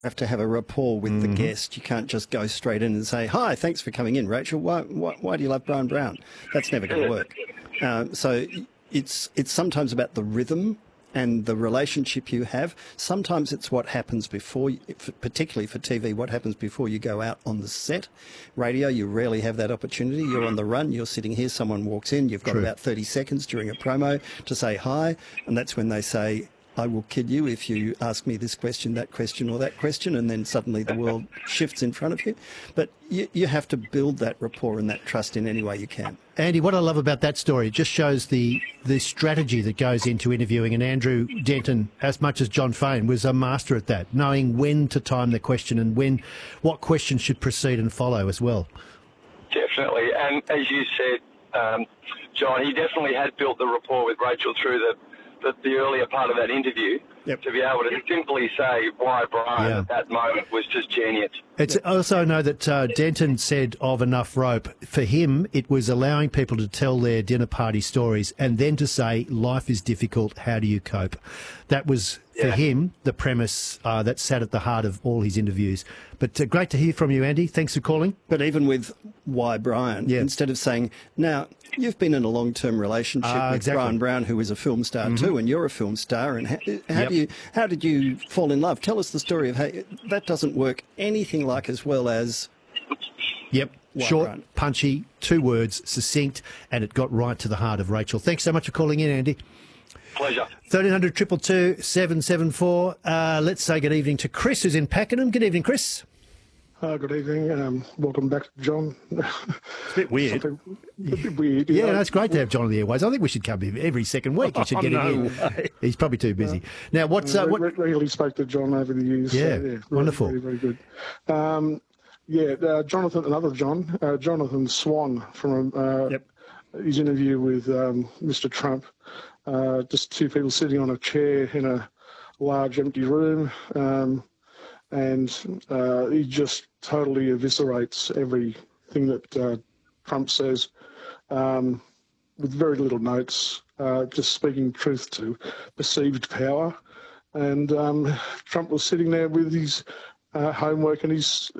have to have a rapport with the guest. You can't just go straight in and say, "Hi, thanks for coming in, Rachel. Why do you love Brian Brown?" That's never going to work. So it's sometimes about the rhythm and the relationship you have. Sometimes it's what happens before, particularly for TV, what happens before you go out on the set. Radio, you rarely have that opportunity. You're on the run, you're sitting here, someone walks in, you've got about 30 seconds during a promo to say hi, and that's when they say, "I will kill you if you ask me this question, that question, or that question," and then suddenly the world shifts in front of you. But you have to build that rapport and that trust in any way you can. Andy, what I love about that story, it just shows the strategy that goes into interviewing, and Andrew Denton, as much as John Fane, was a master at that, knowing when to time the question and what question should precede and follow as well. Definitely, and as you said, John, he definitely had built the rapport with Rachel through the earlier part of that interview. Yep. To be able to simply say why Brian at that moment was just genius. It's also know that Denton said of Enough Rope, for him it was allowing people to tell their dinner party stories and then to say life is difficult, how do you cope? That was for him the premise that sat at the heart of all his interviews. But great to hear from you, Andy. Thanks for calling. But even with why Brian, instead of saying, "Now, you've been in a long-term relationship with Brian Brown, who is a film star too, and you're a film star, and how did you fall in love? Tell us the story of how..." That doesn't work anything like as well as... Short, Brian. punchy, 2 words, succinct, and it got right to the heart of Rachel. Thanks so much for calling in, Andy. Pleasure. 1300 222 774. Let's say good evening to Chris, who's in Pakenham. Good evening, Chris. Good evening. Welcome back, John. It's a bit weird. A bit weird. Yeah, no, it's great to have John on the airways. I think we should come here every second week. You should get him in. He's probably too busy. Now, what's... regularly spoke to John over the years. Yeah, wonderful. Very, very good. Jonathan, another John, Jonathan Swan from his interview with Mr. Trump. Just 2 people sitting on a chair in a large empty room. And he just totally eviscerates everything that Trump says with very little notes, just speaking truth to perceived power. And Trump was sitting there with his homework and his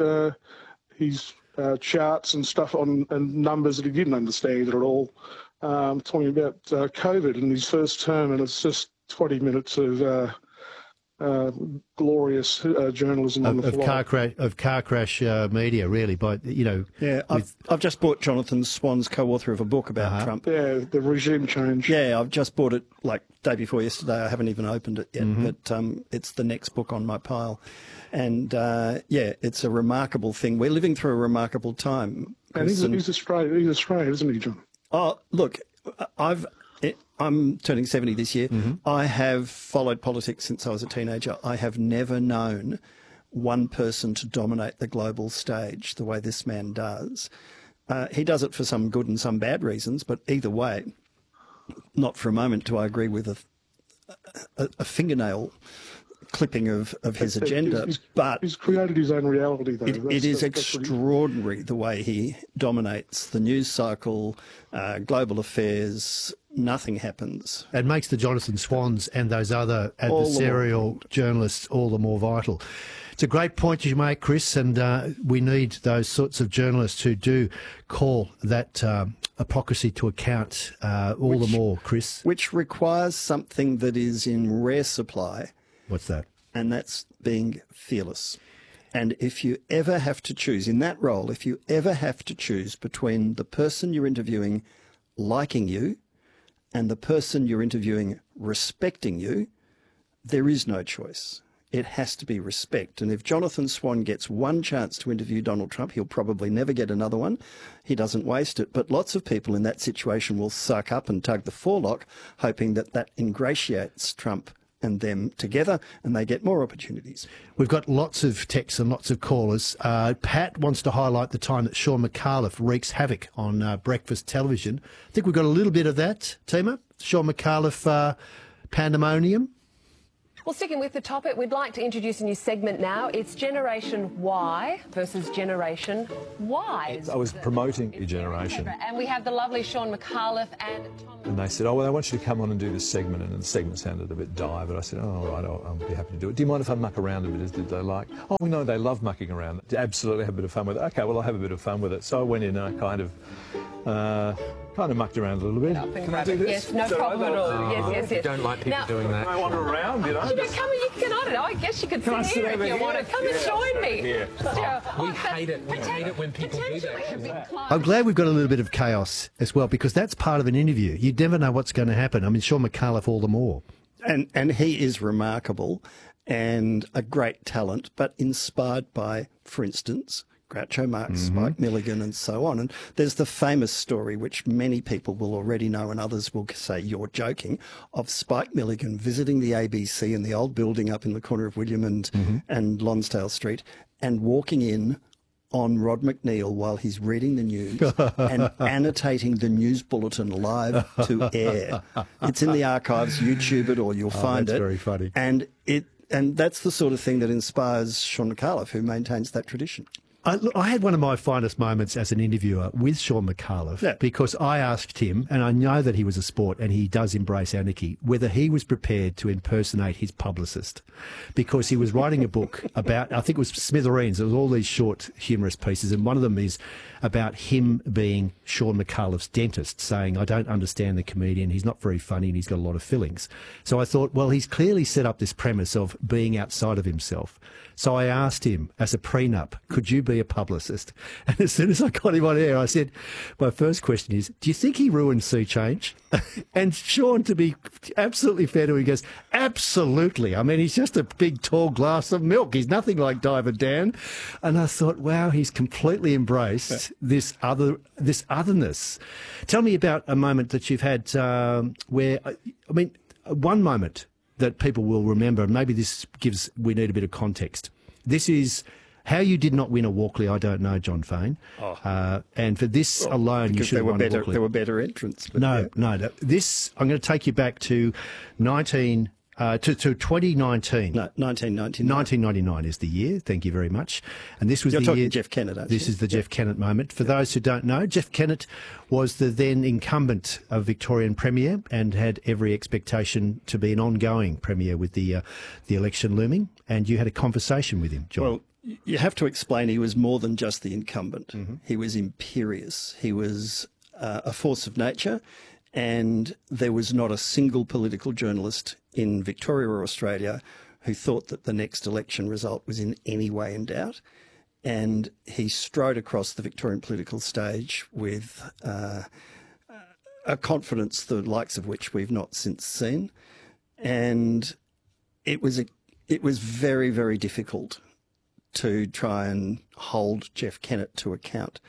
charts and stuff and numbers that he didn't understand at all, talking about COVID in his first term, and it's just 20 minutes of glorious journalism on the fly. Of car crash media, really. But I've just bought Jonathan Swan's co-author of a book about Trump. Yeah, the regime change. Yeah, I've just bought it like day before yesterday. I haven't even opened it yet, but it's the next book on my pile. And it's a remarkable thing. We're living through a remarkable time. And he's Australian, isn't he, John? Oh, look, I'm turning 70 this year. I have followed politics since I was a teenager. I have never known one person to dominate the global stage the way this man does. He does it for some good and some bad reasons, but either way, not for a moment do I agree with a fingernail clipping of his agenda. But he's created his own reality, though. It is extraordinary the way he dominates the news cycle, global affairs. Nothing happens. It makes the Jonathan Swans and those other adversarial journalists all the more vital. It's a great point you make, Chris, and we need those sorts of journalists who do call that hypocrisy to account all the more, Chris. Which requires something that is in rare supply. What's that? And that's being fearless. And if you ever have to choose, in that role, if you ever have to choose between the person you're interviewing liking you and the person you're interviewing respecting you, there is no choice. It has to be respect. And if Jonathan Swan gets one chance to interview Donald Trump, he'll probably never get another one. He doesn't waste it. But lots of people in that situation will suck up and tug the forelock, hoping that that ingratiates Trump and them together, and they get more opportunities. We've got lots of texts and lots of callers. Pat wants to highlight the time that Sean McAuliffe wreaks havoc on breakfast television. I think we've got a little bit of that, Tima. Sean McAuliffe pandemonium. Well, sticking with the topic, we'd like to introduce a new segment now. It's Generation Y versus Generation Ys. I was promoting a generation. And we have the lovely Sean McAuliffe and Tom. And they said, oh, well, I want you to come on and do this segment. And the segment sounded a bit dire, but I said, oh, all right, I'll be happy to do it. Do you mind if I muck around a bit? Did they like? Oh, no, they love mucking around. Absolutely have a bit of fun with it. OK, well, I'll have a bit of fun with it. So I went in and I kind of mucked around a little bit. Can I do this? Yes, no problem at all. Yes. I don't like people doing that. I wander around, you know. You can come and you can, I don't know, I guess you could sit here if you want to. Come and join me. We hate it. We hate it when people do that. I'm glad we've got a little bit of chaos as well, because that's part of an interview. You never know what's going to happen. I mean, Sean McAuliffe all the more. And he is remarkable and a great talent, but inspired by, for instance, Groucho Marx, Spike Milligan, and so on. And there's the famous story, which many people will already know and others will say you're joking, of Spike Milligan visiting the ABC in the old building up in the corner of William and Lonsdale Street and walking in on Rod McNeil while he's reading the news and annotating the news bulletin live to air. It's in the archives, YouTube it, or you'll find it. That's very funny. And that's the sort of thing that inspires Sean McAuliffe, who maintains that tradition. I had one of my finest moments as an interviewer with Sean McAuliffe because I asked him, and I know that he was a sport and he does embrace anarchy, whether he was prepared to impersonate his publicist, because he was writing a book about, I think it was Smithereens, there was all these short humorous pieces, and one of them is about him being Sean McAuliffe's dentist, saying, I don't understand the comedian, he's not very funny and he's got a lot of fillings. So I thought, well, he's clearly set up this premise of being outside of himself. So I asked him, as a prenup, could you be a publicist? And as soon as I got him on air, I said, my first question is, do you think he ruined Sea Change? And Sean, to be absolutely fair to him, goes, absolutely. I mean, he's just a big, tall glass of milk. He's nothing like Diver Dan. And I thought, wow, he's completely embraced this otherness. Tell me about a moment that you've had where, I mean, one moment that people will remember, and maybe we need a bit of context. This is how you did not win a Walkley, I don't know, John Fane. And for this alone, you should have won a Walkley. There were better entrants. No. This, I'm going to take you back to 2019. No, 1999. 1999 is the year. Thank you very much. And this was You're talking Jeff Kennett, aren't you? This is the Jeff Kennett moment. For those who don't know, Jeff Kennett was the then incumbent of Victorian Premier and had every expectation to be an ongoing Premier with the election looming. And you had a conversation with him, John. Well, you have to explain he was more than just the incumbent. He was imperious. He was a force of nature. And there was not a single political journalist in Victoria or Australia who thought that the next election result was in any way in doubt. And he strode across the Victorian political stage with a confidence the likes of which we've not since seen. And it was very, very difficult to try and hold Jeff Kennett to account.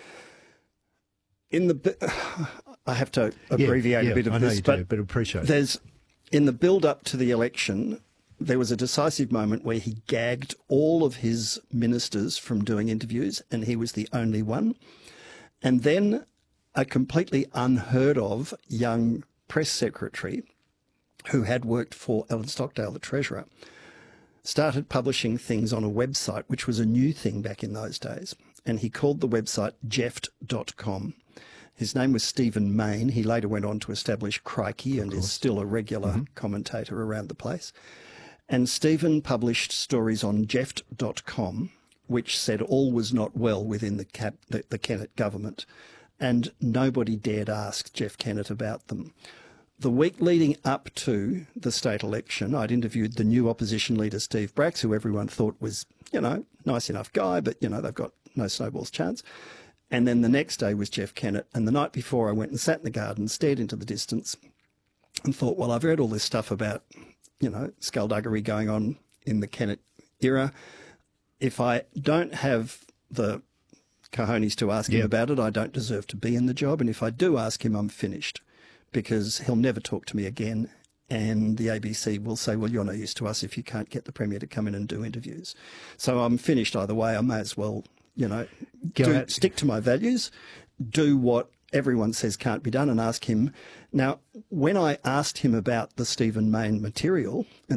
I have to abbreviate a bit of this, but appreciate it. In the build-up to the election, there was a decisive moment where he gagged all of his ministers from doing interviews, and he was the only one. And then a completely unheard of young press secretary who had worked for Alan Stockdale, the Treasurer, started publishing things on a website, which was a new thing back in those days. And he called the website jeft.com. His name was Stephen Mayne. He later went on to establish Crikey and is still a regular commentator around the place. And Stephen published stories on jeft.com, which said all was not well within the Kennett government, and nobody dared ask Jeff Kennett about them. The week leading up to the state election, I'd interviewed the new opposition leader, Steve Bracks, who everyone thought was, nice enough guy, but, they've got no snowball's chance. And then the next day was Jeff Kennett. And the night before, I went and sat in the garden, stared into the distance and thought, well, I've read all this stuff about, skullduggery going on in the Kennett era. If I don't have the cojones to ask him about it, I don't deserve to be in the job. And if I do ask him, I'm finished, because he'll never talk to me again. And the ABC will say, well, you're no use to us if you can't get the Premier to come in and do interviews. So I'm finished either way. I may as well, stick to my values, do what everyone says can't be done, and ask him. Now, when I asked him about the Stephen Mayne material, and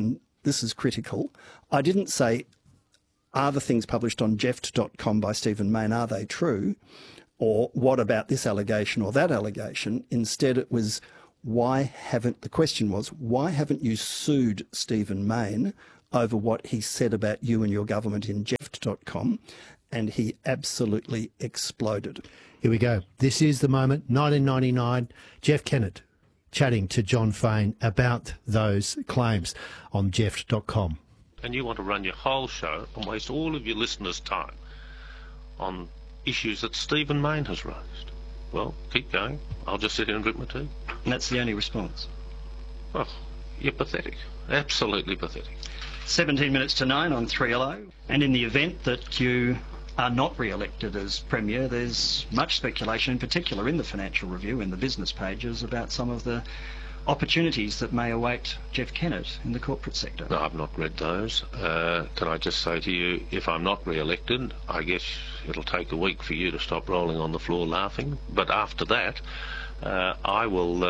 this is critical. I didn't say, are the things published on Jeft.com by Stephen Mayne, are they true? Or what about this allegation or that allegation? Instead, it was, the question was, why haven't you sued Stephen Mayne over what he said about you and your government in Jeft.com? And he absolutely exploded. Here we go. This is the moment, 1999, Jeff Kennett chatting to John Fain about those claims on Jeft.com. And you want to run your whole show and waste all of your listeners' time on issues that Stephen Mayne has raised. Well, keep going. I'll just sit here and drink my tea. And that's the only response? Oh, you're pathetic. Absolutely pathetic. 17 minutes to 9 on 3LO. And in the event that you are not re-elected as Premier, there's much speculation, in particular in the Financial Review, in the business pages, about some of the opportunities that may await Jeff Kennett in the corporate sector. No, I've not read those. Can I just say to you, if I'm not re-elected, I guess it'll take a week for you to stop rolling on the floor laughing. But after that, I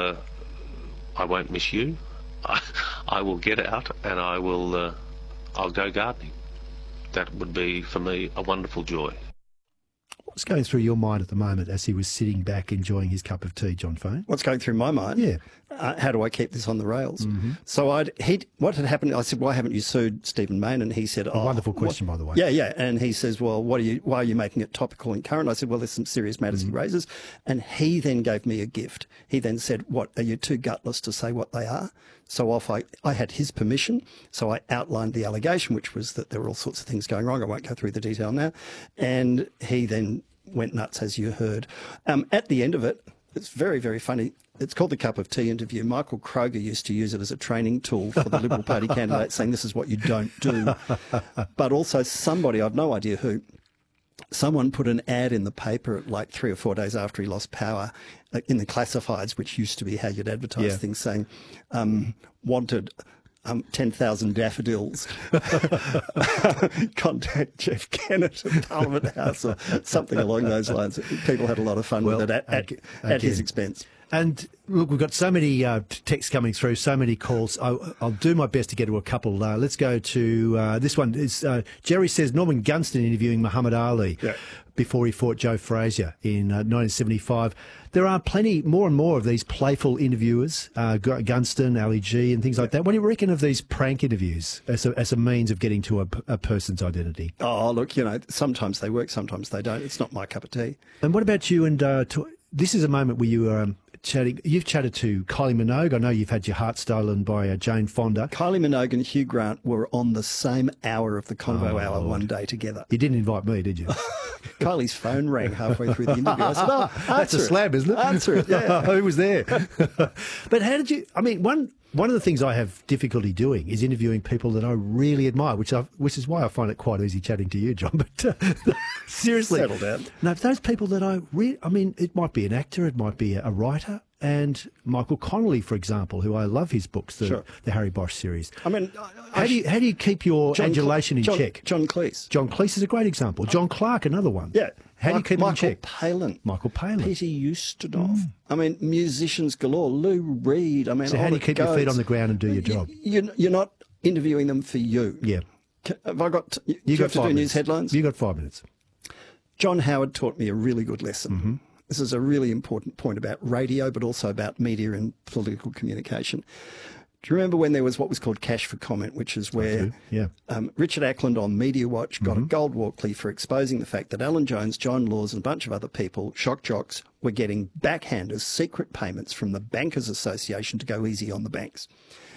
won't miss you. I will get out and I'll go gardening. That would be, for me, a wonderful joy. What's going through your mind at the moment as he was sitting back enjoying his cup of tea, John Fain? What's going through my mind? Yeah. How do I keep this on the rails? Mm-hmm. So what had happened, I said, why haven't you sued Stephen Mayne? And he said, a wonderful question, by the way. Yeah. And he says, well, why are you making it topical and current? I said, well, there's some serious matters he raises. And he then gave me a gift. He then said, what, are you too gutless to say what they are? So I had his permission, so I outlined the allegation, which was that there were all sorts of things going wrong. I won't go through the detail now. And he then went nuts, as you heard. At the end of it, it's very, very funny. It's called the cup of tea interview. Michael Kroger used to use it as a training tool for the Liberal Party candidates, saying this is what you don't do. But also somebody, I've no idea who, someone put an ad in the paper like 3 or 4 days after he lost power in the classifieds, which used to be how you'd advertise things, saying, wanted 10,000 daffodils. Contact Jeff Kennett at Parliament House or something along those lines. People had a lot of fun with it at his expense. And look, we've got so many texts coming through, so many calls. I'll do my best to get to a couple. Let's go to this one. Jerry says Norman Gunston interviewing Muhammad Ali before he fought Joe Frazier in 1975. There are plenty, more and more of these playful interviewers, Gunston, Ali G and things like that. What do you reckon of these prank interviews as a means of getting to a person's identity? Oh, look, sometimes they work, sometimes they don't. It's not my cup of tea. And what about you and this is a moment where you are chatting. You've chatted to Kylie Minogue. I know you've had your heart stolen by Jane Fonda. Kylie Minogue and Hugh Grant were on the same hour of the Convo Hour one day together. You didn't invite me, did you? Kylie's phone rang halfway through the interview. I said, that's a slab, isn't it? Answer it, yeah. Who was there? But how did you... I mean, one of the things I have difficulty doing is interviewing people that I really admire, which is why I find it quite easy chatting to you, John. But seriously... Settle down. No, those people that I mean, it might be an actor, it might be a writer... And Michael Connolly, for example, who I love his books, the Harry Bosch series. I mean, how do you keep your adulation in check? John Cleese. John Cleese is a great example. John Clark, another one. Yeah. How do you keep him in check? Michael Palin. Peter Ustinov. I mean, musicians galore. Lou Reed. I mean, so how do you keep your feet on the ground and do your job? You're not interviewing them for you. Yeah. Have I got? You have to do news headlines. You got 5 minutes. John Howard taught me a really good lesson. Mm-hmm. This is a really important point about radio, but also about media and political communication. Do you remember when there was what was called Cash for Comment, which is where Richard Ackland on Media Watch got a gold Walkley for exposing the fact that Alan Jones, John Laws and a bunch of other people, shock jocks, were getting backhanders, secret payments from the Bankers Association to go easy on the banks.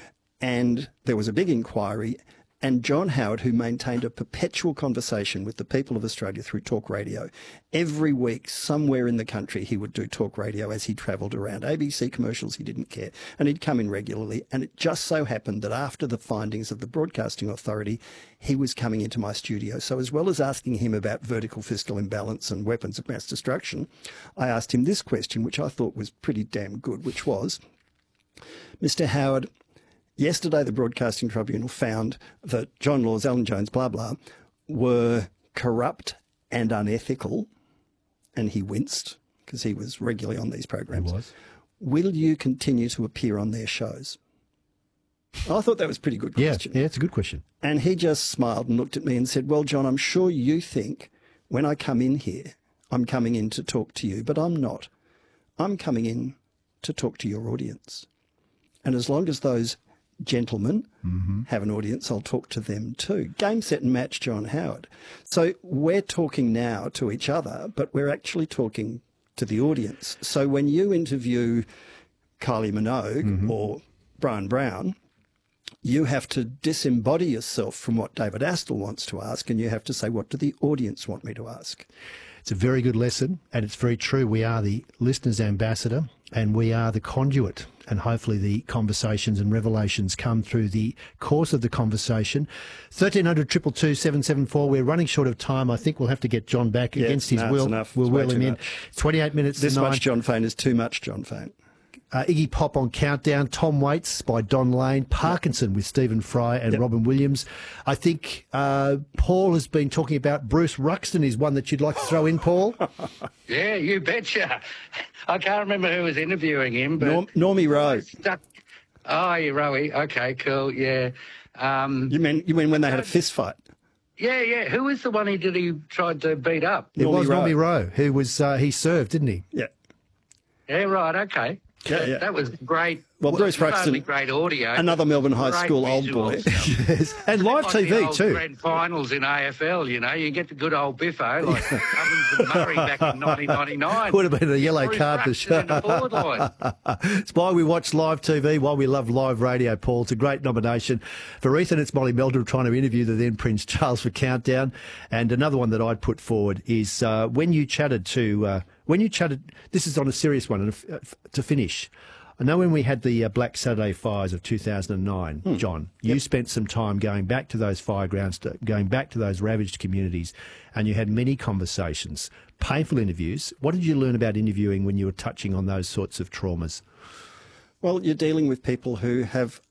And there was a big inquiry. And John Howard, who maintained a perpetual conversation with the people of Australia through talk radio, every week somewhere in the country he would do talk radio as he travelled around. ABC commercials, he didn't care. And he'd come in regularly. And it just so happened that after the findings of the Broadcasting Authority, he was coming into my studio. So as well as asking him about vertical fiscal imbalance and weapons of mass destruction, I asked him this question, which I thought was pretty damn good, which was, Mr. Howard, yesterday, the Broadcasting Tribunal found that John Laws, Alan Jones, blah, blah, were corrupt and unethical. And he winced because he was regularly on these programs. He was. Will you continue to appear on their shows? I thought that was a pretty good question. Yeah, it's a good question. And he just smiled and looked at me and said, well, John, I'm sure you think when I come in here, I'm coming in to talk to you, but I'm not. I'm coming in to talk to your audience. And as long as those gentlemen have an audience, I'll talk to them too. Game, set and match, John Howard. So we're talking now to each other, but we're actually talking to the audience. So when you interview Kylie Minogue or Brian Brown, you have to disembody yourself from what David Astle wants to ask, and you have to say, what do the audience want me to ask? It's a very good lesson, and it's very true. We are the listener's ambassador, and we are the conduit, and hopefully the conversations and revelations come through the course of the conversation. 1300 222 774. We're running short of time. I think we'll have to get John back against his will. We'll wheel him in. 28 minutes This to 9. much John Fane is too much John Fane. Iggy Pop on Countdown, Tom Waits by Don Lane, Parkinson with Stephen Fry and Robin Williams. I think Paul has been talking about Bruce Ruxton is one that you'd like to throw in, Paul. Yeah, you betcha. I can't remember who was interviewing him, but Normie Rowe. Oh, you Rowie. Okay, cool. Yeah. You mean when they had a fist fight? Yeah. Who was the one he tried to beat up? It was Normie Rowe, who was he served, didn't he? Yeah. Yeah, right. Okay. Yeah. That was great. Well, Bruce Ruxton, great audio. Another Melbourne High School old boy. Yes. And live like TV the old too. Grand finals in AFL, you get the good old biffo like Ovens and Murray back in 1999. Would have been a yellow card for sure. In the forward line. It's why we watch live TV, why we love live radio, Paul. It's a great nomination. For Ethan, it's Molly Meldrum trying to interview the then Prince Charles for Countdown. And another one that I'd put forward is when you chatted, this is on a serious one, and to finish. I know when we had the Black Saturday fires of 2009, John, you spent some time going back to those firegrounds, going back to those ravaged communities, and you had many conversations, painful interviews. What did you learn about interviewing when you were touching on those sorts of traumas? Well, you're dealing with people who have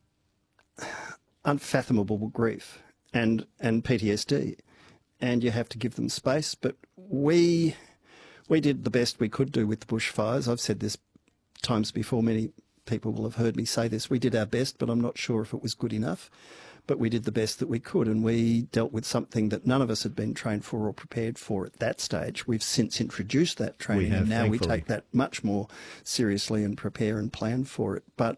unfathomable grief and PTSD, and you have to give them space. But we did the best we could do with the bushfires. I've said this times before. Many people will have heard me say this. We did our best, but I'm not sure if it was good enough. But we did the best that we could, and we dealt with something that none of us had been trained for or prepared for at that stage. We've since introduced that training, and now we take that much more seriously and prepare and plan for it. But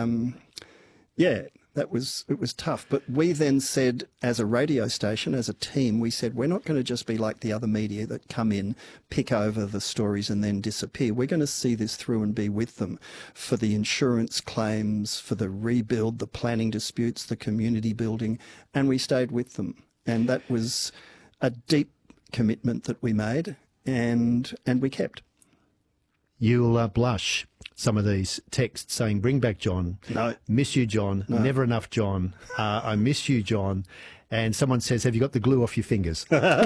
it was tough. But we then said, as a radio station, as a team, we said, we're not going to just be like the other media that come in, pick over the stories and then disappear. We're going to see this through and be with them for the insurance claims, for the rebuild, the planning disputes, the community building, and we stayed with them. And that was a deep commitment that we made, and we kept. You'll blush. Some of these texts saying, bring back John. No. Miss you, John. No. Never enough, John. I miss you, John. And someone says, have you got the glue off your fingers?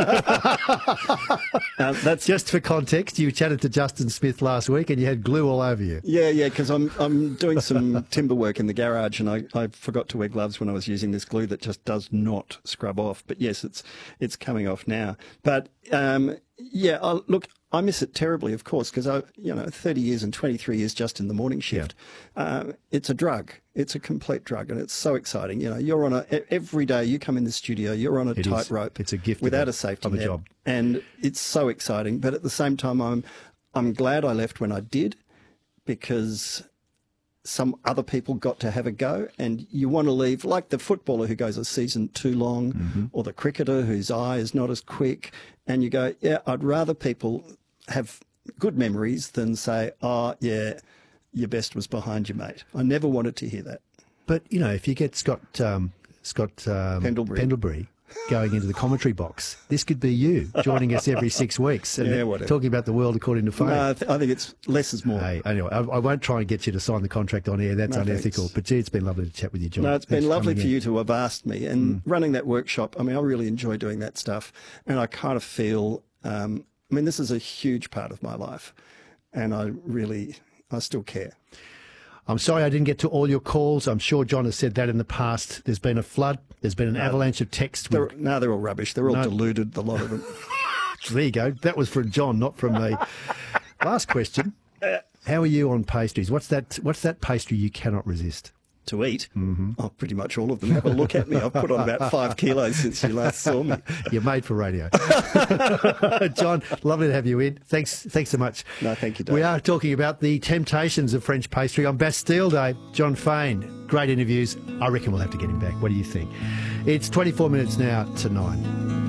That's just for context. You chatted to Justin Smith last week and you had glue all over you. Yeah, because I'm doing some timber work in the garage, and I forgot to wear gloves when I was using this glue that just does not scrub off. But yes, it's coming off now. But look, I miss it terribly, of course, because 30 years and 23 years just in the morning shift. Yeah. It's a drug. It's a complete drug, and it's so exciting. You're on every day you come in the studio, you're on a tightrope. It's a gift without a safety net, job, and it's so exciting. But at the same time, I'm glad I left when I did, because some other people got to have a go, and you want to leave, like the footballer who goes a season too long, or the cricketer whose eye is not as quick, and you go, I'd rather people have good memories than say, your best was behind you, mate. I never wanted to hear that. But, if you get Scott Pendlebury going into the commentary box, this could be you joining us every 6 weeks and talking about the world according to Fane. No, I think it's less is more. Hey, anyway, I won't try and get you to sign the contract on air. That's unethical. Thanks. But, gee, it's been lovely to chat with you, John. No, it's been lovely for you to have asked me. And running that workshop, I really enjoy doing that stuff. And I kind of feel, this is a huge part of my life. And I still care. I'm sorry I didn't get to all your calls. I'm sure John has said that in the past. There's been a flood. There's been an avalanche of texts. They're all rubbish. They're all deluded, the lot of them. There you go. That was from John, not from me. Last question. How are you on pastries? What's that pastry you cannot resist? to eat. Oh, pretty much all of them. Have a look at me. I've put on about 5 kilos since you last saw me. You're made for radio. John, lovely to have you in. Thanks so much. No, thank you, Dave. We are talking about the temptations of French pastry on Bastille Day. John Fain, great interviews. I reckon we'll have to get him back. What do you think? It's 24 minutes now to 9.